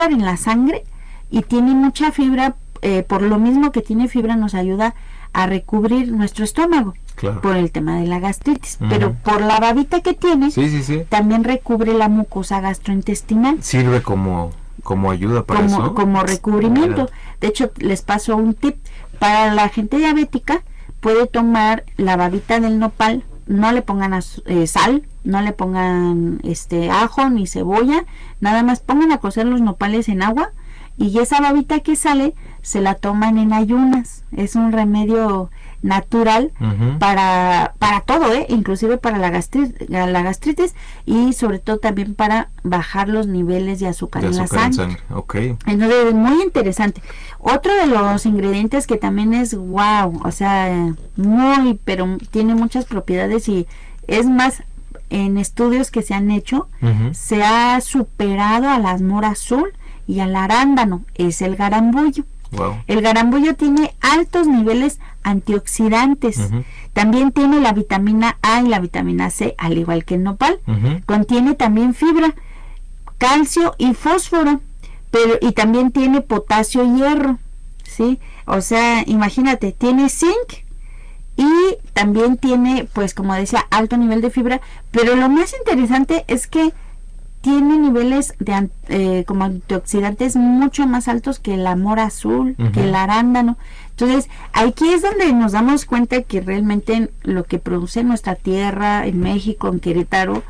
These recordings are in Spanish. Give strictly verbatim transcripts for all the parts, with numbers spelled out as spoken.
en la sangre y tiene mucha fibra, eh, por lo mismo que tiene fibra nos ayuda a recubrir nuestro estómago, claro, por el tema de la gastritis, uh-huh. pero por la babita que tiene, sí, sí, sí. también recubre la mucosa gastrointestinal. Sirve como, como ayuda para como, eso. Como recubrimiento. Mira. De hecho, les paso un tip. Para la gente diabética, puede tomar la babita del nopal, no le pongan az- eh, sal, no le pongan este ajo ni cebolla, nada más pongan a cocer los nopales en agua, y esa babita que sale se la toman en ayunas. Es un remedio natural uh-huh. para para todo, ¿eh? Inclusive para la gastritis, la gastritis y sobre todo también para bajar los niveles de azúcar, de en, azúcar la en sangre. Okay. Entonces es muy interesante. Otro de los ingredientes que también es wow, o sea, muy, pero tiene muchas propiedades, y es más, en estudios que se han hecho, uh-huh. se ha superado a la mora azul y al arándano, es el garambullo. Wow. El garambullo tiene altos niveles antioxidantes. Uh-huh. También tiene la vitamina A y la vitamina C, al igual que el nopal. Uh-huh. Contiene también fibra, calcio y fósforo, pero y también tiene potasio y hierro, ¿sí? O sea, imagínate, tiene zinc y también tiene, pues como decía, alto nivel de fibra, pero lo más interesante es que tiene niveles de eh, como antioxidantes mucho más altos que la mora azul, uh-huh. que el arándano. Entonces, aquí es donde nos damos cuenta que realmente lo que produce nuestra tierra, en México, en Querétaro,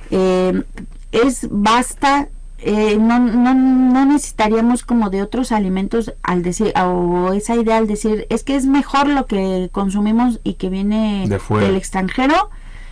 eh, es basta, eh, no, no, no necesitaríamos como de otros alimentos al decir, o esa idea al decir, es que es mejor lo que consumimos y que viene de del extranjero,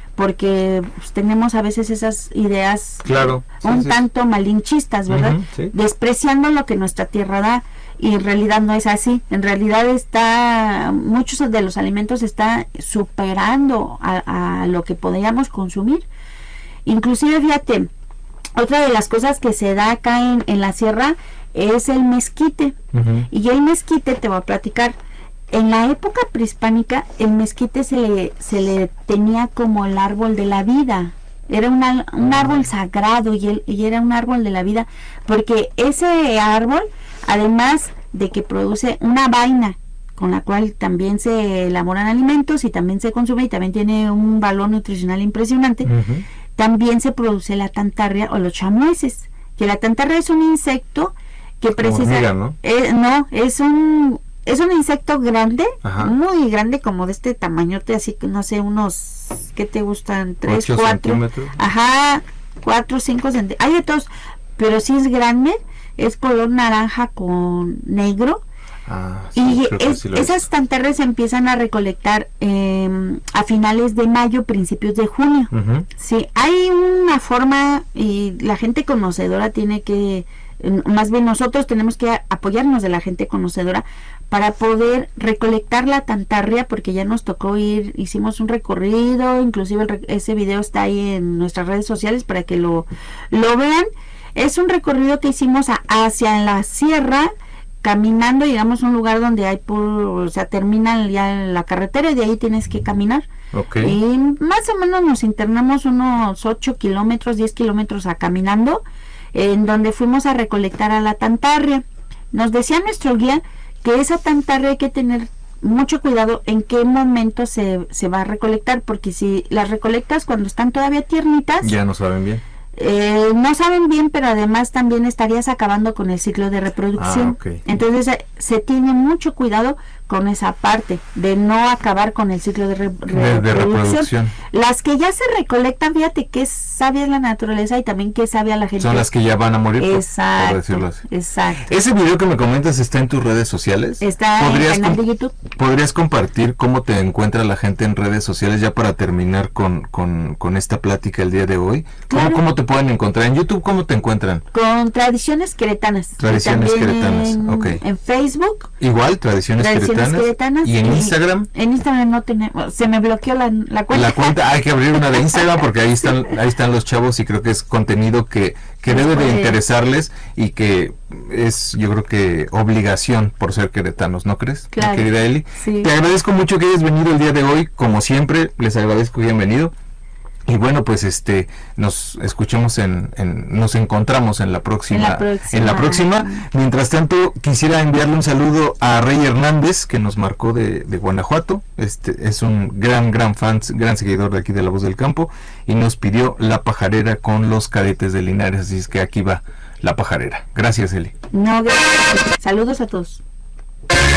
porque pues, tenemos a veces esas ideas, claro, un sí, tanto sí. malinchistas, ¿verdad? Uh-huh, sí. Despreciando lo que nuestra tierra da, y en realidad no es así. En realidad está, muchos de los alimentos están superando a, a lo que podríamos consumir. Inclusive, fíjate, otra de las cosas que se da acá en, en la sierra es el mezquite. Uh-huh. Y el mezquite, te voy a platicar, en la época prehispánica el mezquite se le, se le tenía como el árbol de la vida. Era una, un árbol sagrado, y, el, y era un árbol de la vida, porque ese árbol, además de que produce una vaina con la cual también se elaboran alimentos y también se consume y también tiene un valor nutricional impresionante, uh-huh. también se produce la tantarria o los chamueces, que la tantarria es un insecto que precisamente ¿no? Eh, no, es un es un insecto grande, ajá. muy grande, como de este tamañote, así que no sé, unos, ¿qué te gustan? tres, cuatro, ajá, cuatro, cinco centímetros, hay de todos, pero sí es grande, es color naranja con negro. Ah, sí, y es, sí esas tantarrias se empiezan a recolectar eh, a finales de mayo, principios de junio. Uh-huh. Sí, hay una forma, y la gente conocedora tiene que, más bien nosotros tenemos que apoyarnos de la gente conocedora para poder recolectar la tantarria, porque ya nos tocó ir, hicimos un recorrido, inclusive el, ese video está ahí en nuestras redes sociales para que lo, lo vean. Es un recorrido que hicimos a, hacia la sierra, caminando, llegamos a un lugar donde hay puro, o sea, termina ya la carretera y de ahí tienes que caminar. Okay. Y más o menos nos internamos unos ocho kilómetros, diez kilómetros a caminando, en donde fuimos a recolectar a la tantarria. Nos decía nuestro guía que esa tantarria hay que tener mucho cuidado en qué momento se, se va a recolectar, porque si las recolectas cuando están todavía tiernitas, ya no saben bien. Eh, no saben bien, pero además también estarías acabando con el ciclo de reproducción. Ah, okay. Entonces eh, se tiene mucho cuidado con esa parte de no acabar con el ciclo de, re, re, de, de reproducción. reproducción. Las que ya se recolectan, fíjate que sabia es la naturaleza y también que sabia la gente. Son las que ya van a morir, exacto, por, por decirlo así. Exacto. Ese video que me comentas está en tus redes sociales. Está en el canal de YouTube. ¿Podrías compartir cómo te encuentra la gente en redes sociales ya para terminar con, con, con esta plática el día de hoy? ¿Cómo, claro. ¿Cómo te pueden encontrar? En YouTube, ¿cómo te encuentran? Con Tradiciones Queretanas. Tradiciones Queretanas, en, ok. En Facebook. Igual, Tradiciones, Tradiciones Queretanas. Queretanas. ¿Y en y, Instagram? En Instagram no tenemos, se me bloqueó la, la cuenta. La cuenta, hay que abrir una de Instagram porque ahí están ahí están los chavos y creo que es contenido que, que debe de interesarles y que es, yo creo que obligación por ser queretanos, ¿no crees? Claro. Mi querida Eli. Sí. Te agradezco mucho que hayas venido el día de hoy, como siempre, les agradezco que hayan venido. Y bueno, pues este nos escuchamos en, en nos encontramos en la próxima en la próxima. En la próxima. Mientras tanto, quisiera enviarle un saludo a Rey Hernández, que nos marcó de, de Guanajuato. Este es un gran gran fan, gran seguidor de aquí de La Voz del Campo, y nos pidió La Pajarera con los Cadetes de Linares, así es que aquí va La Pajarera. Gracias, Eli. No, gracias. Saludos a todos.